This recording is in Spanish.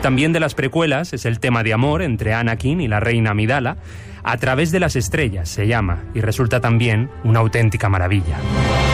También de las precuelas es el tema de amor entre Anakin y la reina Amidala. A través de las estrellas se llama y resulta también una auténtica maravilla.